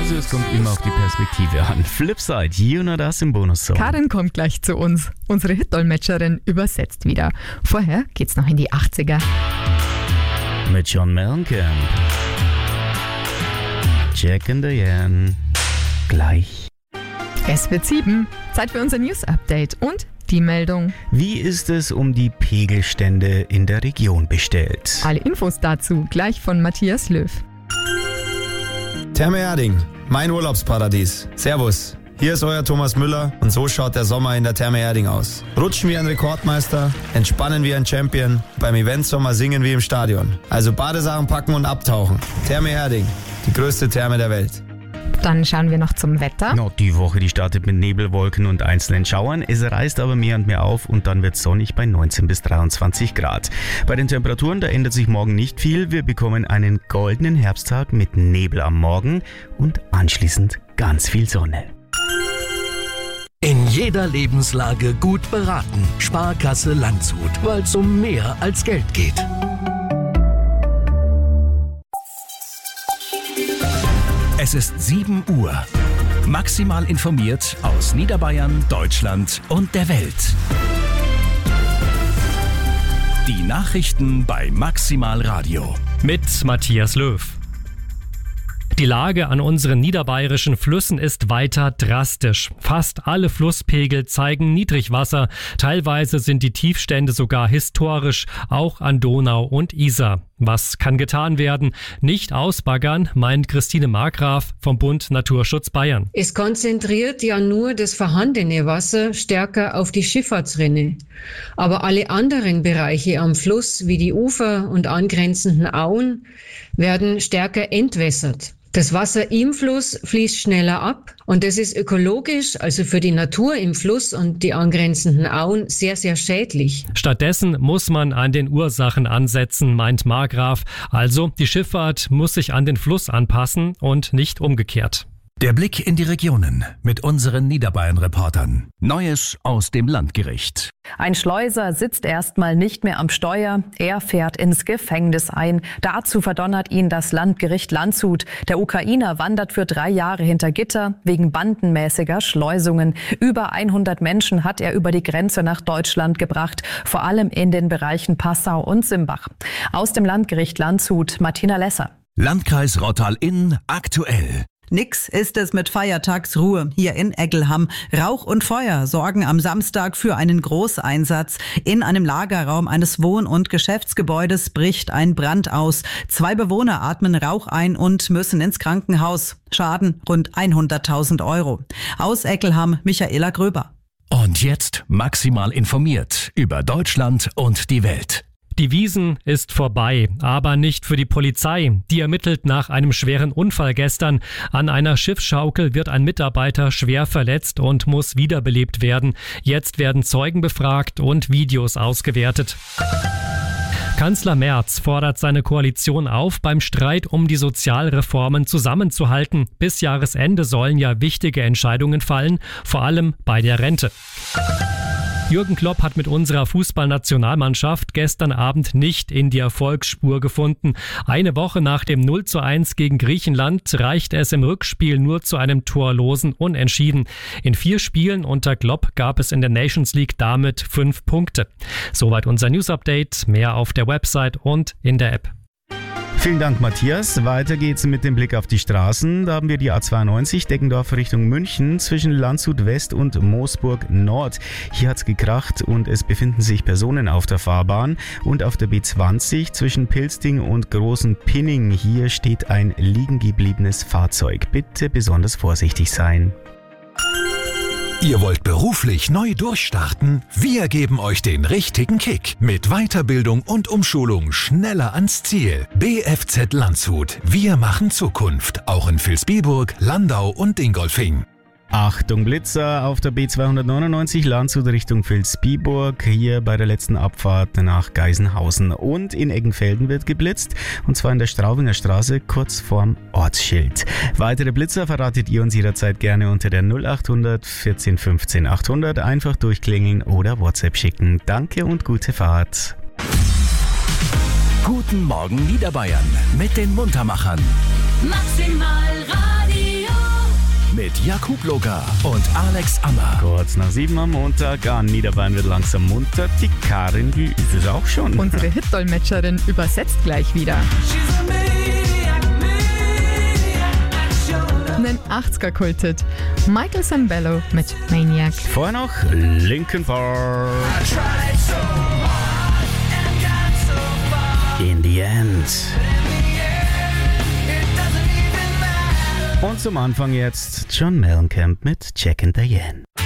Also es kommt immer auf die Perspektive an. Flipside, You Know Das im Bonussong. Karin kommt gleich zu uns. Unsere Hitdolmetscherin übersetzt wieder. Vorher geht's noch in die 80er. Mit John Mellencamp. Jack and Diane. Gleich. Es wird 7. Zeit für unser News-Update und die Meldung. Wie ist es um die Pegelstände in der Region bestellt? Alle Infos dazu gleich von Matthias Löw. Therme Erding, mein Urlaubsparadies. Servus, hier ist euer Thomas Müller und so schaut der Sommer in der Therme Erding aus. Rutschen wie ein Rekordmeister, entspannen wie ein Champion, beim Eventsommer singen wie im Stadion. Also Badesachen packen und abtauchen. Therme Erding, die größte Therme der Welt. Dann schauen wir noch zum Wetter. Die Woche, die startet mit Nebelwolken und einzelnen Schauern. Es reißt aber mehr und mehr auf und dann wird es sonnig bei 19 bis 23 Grad. Bei den Temperaturen, da ändert sich morgen nicht viel. Wir bekommen einen goldenen Herbsttag mit Nebel am Morgen und anschließend ganz viel Sonne. In jeder Lebenslage gut beraten. Sparkasse Landshut, weil es um mehr als Geld geht. Es ist 7 Uhr. Maximal informiert aus Niederbayern, Deutschland und der Welt. Die Nachrichten bei Maximal Radio. Mit Matthias Löw. Die Lage an unseren niederbayerischen Flüssen ist weiter drastisch. Fast alle Flusspegel zeigen Niedrigwasser. Teilweise sind die Tiefstände sogar historisch, auch an Donau und Isar. Was kann getan werden? Nicht ausbaggern, meint Christine Markgraf vom Bund Naturschutz Bayern. Es konzentriert ja nur das vorhandene Wasser stärker auf die Schifffahrtsrinne. Aber alle anderen Bereiche am Fluss, wie die Ufer und angrenzenden Auen, werden stärker entwässert. Das Wasser im Fluss fließt schneller ab und das ist ökologisch, also für die Natur im Fluss und die angrenzenden Auen, sehr, sehr schädlich. Stattdessen muss man an den Ursachen ansetzen, meint Markgraf. Also die Schifffahrt muss sich an den Fluss anpassen und nicht umgekehrt. Der Blick in die Regionen mit unseren Niederbayern-Reportern. Neues aus dem Landgericht. Ein Schleuser sitzt erstmal nicht mehr am Steuer. Er fährt ins Gefängnis ein. Dazu verdonnert ihn das Landgericht Landshut. Der Ukrainer wandert für 3 Jahre hinter Gitter wegen bandenmäßiger Schleusungen. Über 100 Menschen hat er über die Grenze nach Deutschland gebracht, vor allem in den Bereichen Passau und Simbach. Aus dem Landgericht Landshut, Martina Lesser. Landkreis Rottal-Inn aktuell. Nix ist es mit Feiertagsruhe hier in Eggelham. Rauch und Feuer sorgen am Samstag für einen Großeinsatz. In einem Lagerraum eines Wohn- und Geschäftsgebäudes bricht ein Brand aus. 2 Bewohner atmen Rauch ein und müssen ins Krankenhaus. Schaden rund 100.000 €. Aus Eggelham, Michaela Gröber. Und jetzt maximal informiert über Deutschland und die Welt. Die Wiesn ist vorbei, aber nicht für die Polizei. Die ermittelt nach einem schweren Unfall gestern. An einer Schiffsschaukel wird ein Mitarbeiter schwer verletzt und muss wiederbelebt werden. Jetzt werden Zeugen befragt und Videos ausgewertet. Kanzler Merz fordert seine Koalition auf, beim Streit um die Sozialreformen zusammenzuhalten. Bis Jahresende sollen ja wichtige Entscheidungen fallen, vor allem bei der Rente. Jürgen Klopp hat mit unserer Fußballnationalmannschaft gestern Abend nicht in die Erfolgsspur gefunden. Eine Woche nach dem 0:1 gegen Griechenland reichte es im Rückspiel nur zu einem torlosen Unentschieden. In 4 Spielen unter Klopp gab es in der Nations League damit 5 Punkte. Soweit unser News-Update. Mehr auf der Website und in der App. Vielen Dank, Matthias. Weiter geht's mit dem Blick auf die Straßen. Da haben wir die A92 Deggendorf Richtung München zwischen Landshut West und Moosburg Nord. Hier hat's gekracht und es befinden sich Personen auf der Fahrbahn. Und auf der B20 zwischen Pilsting und Großen Pinning. Hier steht ein liegen gebliebenes Fahrzeug. Bitte besonders vorsichtig sein. Ihr wollt beruflich neu durchstarten? Wir geben euch den richtigen Kick. Mit Weiterbildung und Umschulung schneller ans Ziel. BFZ Landshut. Wir machen Zukunft. Auch in Vilsbiburg, Landau und Dingolfing. Achtung Blitzer auf der B299 Landshut Richtung Vilsbiburg, hier bei der letzten Abfahrt nach Geisenhausen. Und in Eggenfelden wird geblitzt, und zwar in der Straubinger Straße kurz vorm Ortsschild. Weitere Blitzer verratet ihr uns jederzeit gerne unter der 0800 14 15 800. Einfach durchklingeln oder WhatsApp schicken. Danke und gute Fahrt. Guten Morgen Niederbayern mit den Muntermachern. Maximal Radio. Jakub Logar und Alex Ammer. Kurz nach 7 am Montag. An Niederbayern wird langsam munter. Die Karin, die ist es auch schon. Unsere Hitdolmetscherin übersetzt gleich wieder. Einen 80er-Kulthit. Michael Sambello mit Maniac. Vorher noch Linkin Park. In the End. Und zum Anfang jetzt John Mellencamp mit Jack and Diane.